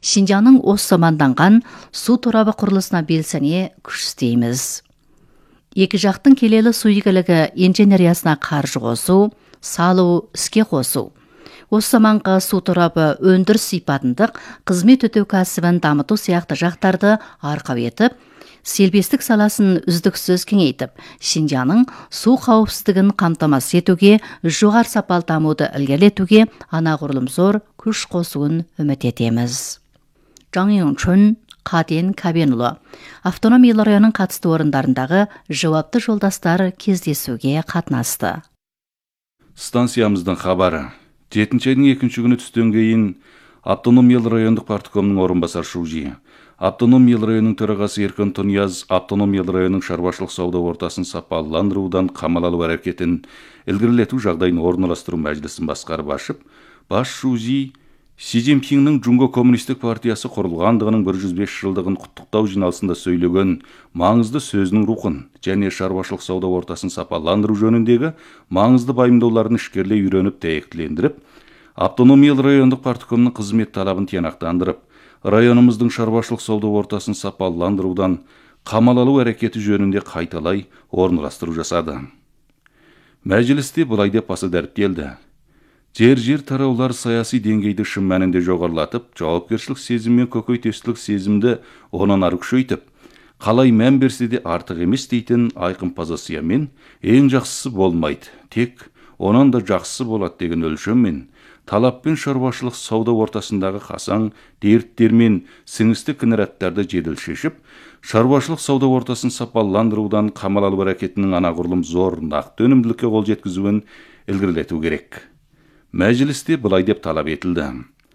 Шинжаңның осы заманданған су торабы құрылысына белсене күш істейміз. Екі жақтың келелі су игілігі инженериясына қаржы қосу, салу, іске қосу. Осы заманғы су торабы өндіріс сипатындық қызмет өтеу кәсібін дамыту сияқты жақтарды арқау етіп, селбестік саласын үздіксіз кеңейтіп, Шинжаңның су қауіпсіздігін қамтамасыз етуге, жоғары сапалы дамуды ілгерілетуге анағұрлым зор күш қосуын үміт етеміз. Жаң Йыңчун, Қаден Кабенұлы, автономиялы районның қатысты орындарындағы жауапты жолдастар кездесуге қатынасты. Станциямыздың хабары. 7 айдың 2 күні түстен кейін автономиялы райондық парткомның орынбасар Шужи, автономиялы районның төрағасы Еркін Тұнияз автономиялы районның шаруашылық сауда ортасын сапаландырудан қамал алу әрекетін ілгерілету жағдайын орналастыру мәжілісін басқарып ашып, бас Шужи Си Цзиньпиннің Джунго коммунистік партиясы құрылғандығының 105 жылдығын құттықтау жиналысында сөйлеген маңызды сөзінің рухын және шаруашылық сауда ортасын сапаландыру жөніндегі маңызды байымдауларын ішкерлей үйреніп дәйектілендіріп, автономиялы райондық парткомның қызмет талабын тиянақтандырып, районымыздың шаруашылық сауда ортасын сапаландырудан қамал алу әрекеті жөнінде қайталай орналастыру жасады. Мәжілісте былай деп басы дәріптелді. Жер тараулар саяси деңгейді шын мәнінде жоғарылатып, жауапкершілік сезім мен көкейтестілік сезімді онан ары күшейтіп, қалай мән берсе де артық емес дейтін айқын позициямен ең жақсысы болмайды, тек онан да жақсысы болады деген өлшеммен, талаппен шаруашылық сауда ортасындағы қасаң дерттер мен сіңісті кінәраттарды жедел шешіп, шаруашылық сауда ортасын сапаландырудан қамал алу әрекетінің анағұрлым зор нақты өнімділікке қол жеткізуін ілгерілету керек. Мәжілісте былай деп талап етілді.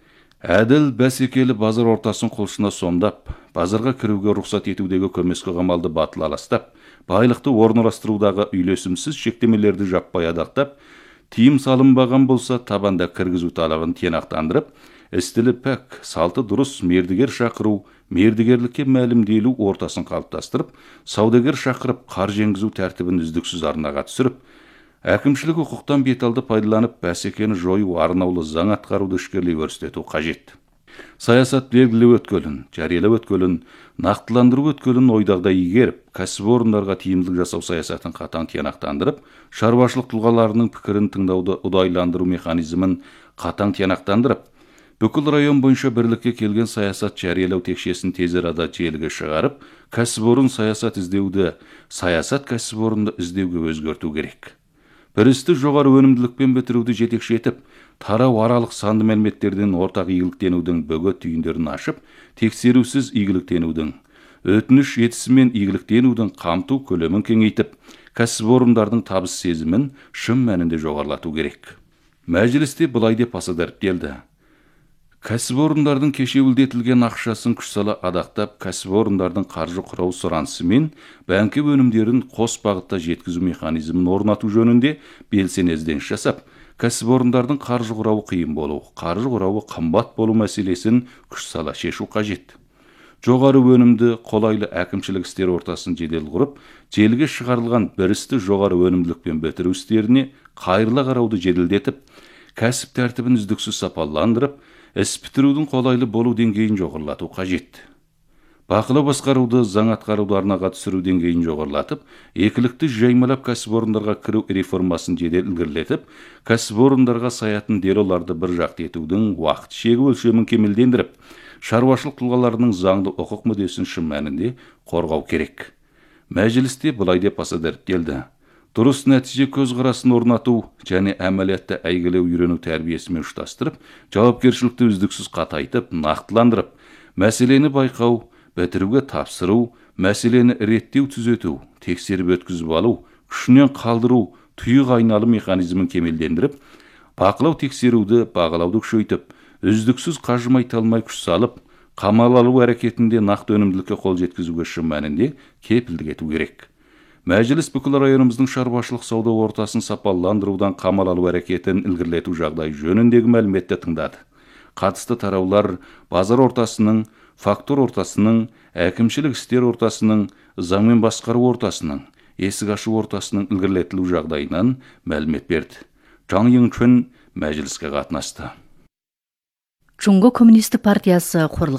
Әділ бәсекелі базар ортасын құлшына сомдап, базарға кіруге рұқсат етудегі көмескі қамалды батыл аластап, байлықты орналастырудағы үйлесімсіз шектемелерді жаппай адақтап, тиым салынбаған болса табанда кіргізу талабын тиянақтандырып, істілі пәк, салты дұрыс мердігер шақыру, мердігерлікке мәлімделу ортасын қалыптастырып, саудагер шақырып, қаржы енгізу тәртібін үздіксіз арнаға түсіріп, әкімшілік құқықтан беталды пайдаланып, бәсекені жою арнаулы заң атқаруды ішкерлей өрістету қажет. Саясат белгілі өткелін, жариялы өткелін, нақтыландыру өткелін ойдағда игеріп, кәсіпорындарға тиімділік жасау саясатын қатаң тиянақтандырып, шаруашылық тұлғаларының пікірін тыңдауды ұдайландыру механизмін қатаң тиянақтандырып, бүкіл район бойынша бірлікке келген саясат жариялау текшесін тез арада желіге шығарып, кәсіпорын саясат іздеуді, саясат кәсіпорынды іздеуге өзгерту керек. Бір істі жоғары өнімділікпен бітіруді жетекші етіп, тарау аралық санды мәліметтерден ортақ игіліктенудің бөгет түйіндерін ашып, тексерусіз игіліктенудің, өтініш етісімен игіліктенудің қамту көлемін кеңейтіп, кәсіпорындардың табыс сезімін шын мәнінде жоғарылату керек. Мәжілісте былай деп басы дәріптелді. Кәсіпорындардың кешеуілдетілген ақшасын күш сала адақтап, кәсіпорындардың қаржы құрау сұранысы мен бәңке өнімдерін қос бағытта жеткізу механизмін орнату жөнінде белсене ізденіс жасап, кәсіпорындардың қаржы құрауы қиын болу, қаржы құрауы қымбат болу мәселесін күш сала шешу қажет. Жоғары өнімді, қолайлы әкімшілік істер ортасын жедел құрып, желіге шығарылған бір істі жоғары өнімділікпен бітіру істеріне қайырлы қарауды жеделдетіп, кәсіп тәртібін үздіксіз сапаландырып, іс бітірудің қолайлы болу деңгейін жоғарылату қажет. Бақылау басқаруды, заң атқаруды арнаға түсіру деңгейін жоғарылатып, екілікті жаймалап кәсіпорындарға кіру реформасын жедел ілгерілетіп, кәсіпорындарға саятын делоларды бір жақты етудің уақыт шегі өлшемін кемелдендіріп, шаруашылық тұлғаларының заңды құқық мүддесін шын мәнінде қорғау керек. Мәжілісте былай деп баса дәріптелді. Дұрыс нәтиже көзқарасын орнату және әмәлиятта әйгілеу үйрену тәрбиесімен ұштастырып, жауапкершілікті үздіксіз қатайтып, нақтыландырып, мәселені байқау, бітіруге тапсыру, мәселені реттеу түзету, тексеріп өткізіп алу, күшінен қалдыру, тұйық айналы механизмін кемелдендіріп, бақылау тексеруді, бағалауды күшейтіп, үздіксіз қажымай талмай күш салып, қамал алу әрекетінде нақты өнімділікке қол жеткізуге шын мәнінде кепілдік ету керек. Мәжіліс бүкіл районымыздың шаруашылық сауда ортасын сапаландырудан қамал алу әрекетін ілгерілету жағдай жөніндегі мәліметті тыңдады. Қатысты тараулар базар ортасының, фактор ортасының, әкімшілік істер ортасының, заңмен басқару ортасының, есік ашу ортасының ілгерілетілу жағдайынан мәлімет берді. Жаң Йыңчун мәжіліске қатынасты. Джунго коммунистік партиясы құрылған